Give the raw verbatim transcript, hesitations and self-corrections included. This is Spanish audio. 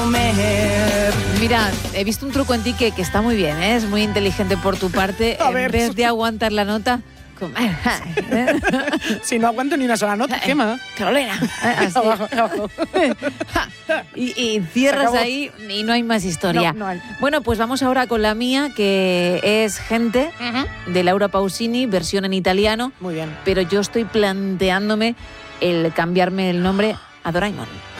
Mira, he visto un truco en ti que, que está muy bien, ¿eh? Es muy inteligente por tu parte. A en ver. vez de aguantar la nota, como, Si no aguanto ni una sola nota, Gemma. Carolina. Así. Abajo, abajo. Y, y cierras acabó. ahí y no hay más historia. No, no hay. Bueno, pues vamos ahora con la mía, que es Gente, de Laura Pausini, versión en italiano. Muy bien. Pero yo estoy planteándome el cambiarme el nombre a Doraemon.